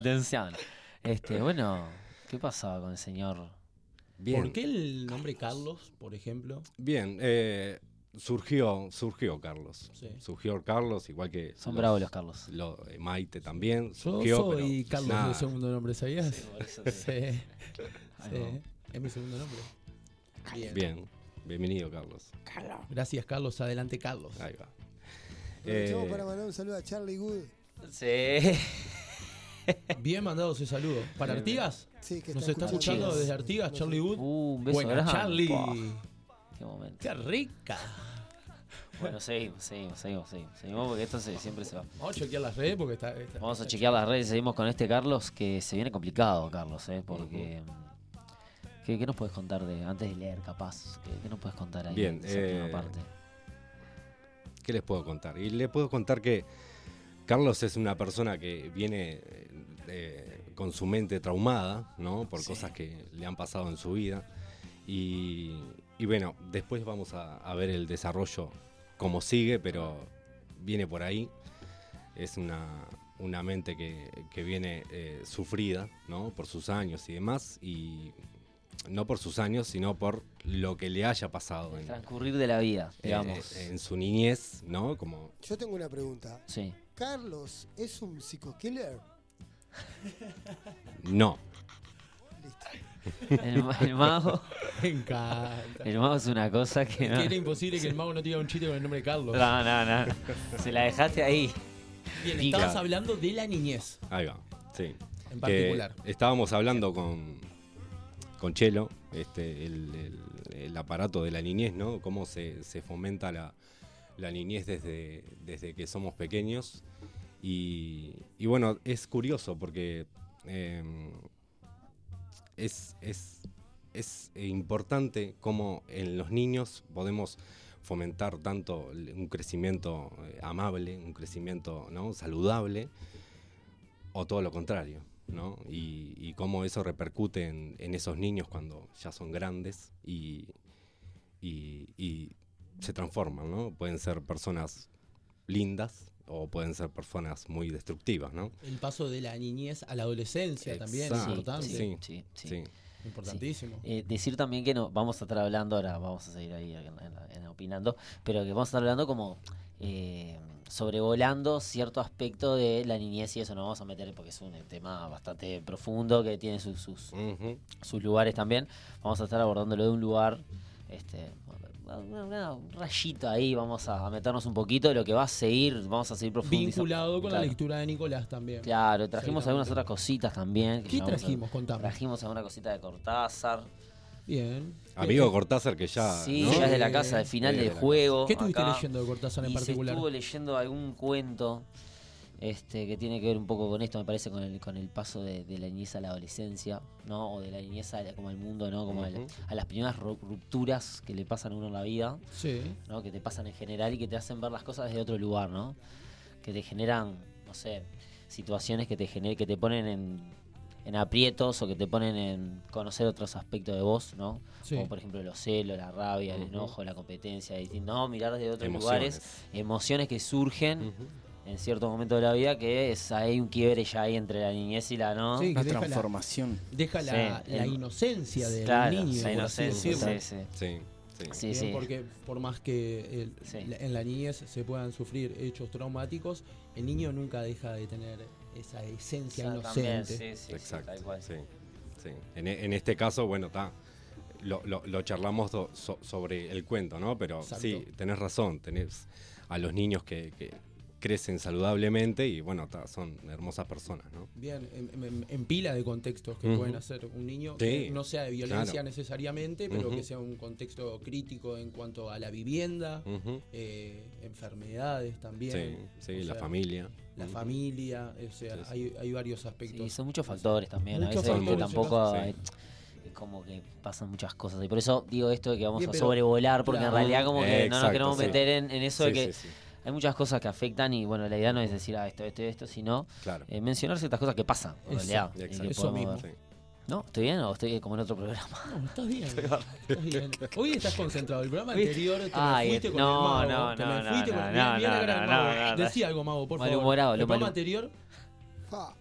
Atención. Bueno, ¿qué pasaba con el señor? Bien. ¿Por qué el nombre Carlos, por ejemplo? Bien, surgió Carlos. Sí. Surgió Carlos, igual que... Son bravos los Carlos. Maite también Yo surgió, soy pero Carlos nada. de segundo nombre, ¿sabías? Sí, por eso Sí, Ay, sí, no. es mi segundo nombre. Bien, bienvenido Carlos. Gracias, Carlos. Adelante, Carlos. Ahí va. Aprovechamos para mandar un saludo a Charlie Good. Sí. Bien mandado ese saludo. ¿Para Artigas? Sí, que ¿Nos está escuchando Chicos. desde Artigas, Charlie Wood? Un beso Buena, grande. Charlie. Pua, qué momento. ¡Qué rica! Bueno, seguimos porque esto siempre se va. Vamos a chequear las redes porque está Vamos a está chequear las redes, seguimos con este Carlos, que se viene complicado, Carlos, porque... ¿Qué nos puedes contar antes de leer, capaz? ¿Qué nos puedes contar ahí? Bien, en esa última parte? ¿Qué les puedo contar? Y les puedo contar que Carlos es una persona que viene con su mente traumada, ¿no? Por cosas que le han pasado en su vida. Y bueno, después vamos a ver el desarrollo cómo sigue, pero viene por ahí. Es una mente que viene sufrida, ¿no? Por sus años y demás. Y no por sus años, sino por lo que le haya pasado El transcurrir de la vida, digamos. en su niñez, ¿no? Como Yo tengo una pregunta. Sí. ¿Carlos es un psico-killer? no. Listo. El mago. Me encanta. El mago es una cosa que no. Que era imposible que el mago no diga un chiste con el nombre de Carlos. No. Se la dejaste ahí. Bien, Pica. estabas hablando de la niñez Ahí va, sí. en particular. Que estábamos hablando con Chelo, el aparato de la niñez, ¿no? Cómo se fomenta la niñez desde que somos pequeños. Y bueno, es curioso porque es importante cómo en los niños podemos fomentar tanto un crecimiento amable, un crecimiento, ¿no? saludable, o todo lo contrario, ¿no? Y cómo eso repercute en esos niños cuando ya son grandes y se transforman, ¿no? Pueden ser personas lindas o pueden ser personas muy destructivas, ¿no? El paso de la niñez a la adolescencia también es Exacto, importante. Sí. Importantísimo. Decir también que no vamos a estar hablando ahora, vamos a seguir ahí en opinando, pero que vamos a estar hablando como sobrevolando cierto aspecto de la niñez y eso no vamos a meter porque es un tema bastante profundo que tiene sus lugares también. Vamos a estar abordándolo de un lugar, un rayito ahí, vamos a meternos un poquito de lo que vamos a seguir profundizando. Vinculado con la Claro. lectura de Nicolás también. Claro, trajimos Exactamente. algunas otras cositas también. ¿Qué trajimos? Contame. Trajimos alguna cosita de Cortázar. Bien. Amigo Cortázar que ya... Sí, ¿no? ya es de la casa, del final de del la juego. ¿Qué estuviste acá. leyendo de Cortázar en Y particular? se estuvo leyendo algún cuento que tiene que ver un poco con esto, me parece, con el paso de la niñez a la adolescencia, ¿no? O de la niñez como al mundo, ¿no? Como a las primeras rupturas que le pasan a uno en la vida, Sí. ¿no? Que te pasan en general y que te hacen ver las cosas desde otro lugar, ¿no? Que te generan, no sé, situaciones que te ponen en aprietos o que te ponen en conocer otros aspectos de vos, ¿no? Sí. Como por ejemplo los celos, la rabia, el enojo, la competencia, no, mirar desde otros Emociones. lugares, emociones que surgen en cierto momento de la vida, que hay un quiebre ya ahí entre la niñez y la no. Sí, Una que deja transformación. Deja la Sí, inocencia del Claro, niño. la por así inocencia, decirlo. sí. Sí. Bien, Sí. porque por más que Sí. en la niñez se puedan sufrir hechos traumáticos, el niño nunca deja de tener esa esencia También, inocente. sí, Exacto. tal cual. Sí. En este caso, bueno, lo charlamos sobre el cuento, ¿no? Pero Exacto. sí, tenés razón, tenés a los niños que crecen saludablemente y bueno, son hermosas personas, ¿no? Bien, en pila de contextos que pueden hacer un niño, Sí, que no sea de violencia claro. necesariamente, pero que sea un contexto crítico en cuanto a la vivienda, enfermedades también. Sí, o la sea, familia. La familia, o sea, Sí. hay varios aspectos. Sí, son muchos factores también. Muchos a veces que factores, tampoco sí. es como que pasan muchas cosas. Y por eso digo esto de que vamos Bien, a pero- sobrevolar, porque claro. en realidad como que no nos Exacto, queremos sí. meter en eso de que Sí. hay muchas cosas que afectan y bueno, la idea no es decir esto, sino Claro. mencionar ciertas cosas que pasan en Eso, realidad. y exacto. que Eso podemos mismo. ver. ¿No? ¿Estoy bien o estoy como en otro programa? No, estás bien. Estás bien. Hoy estás concentrado. El programa ¿Viste? anterior te Ay, me fuiste con no, el mago. no, te no, me fuiste no, con no, mirá la cara del no, mago. no, no. Decí algo, mago, por favor. Malhumorado, El lo programa malhum- anterior Fa.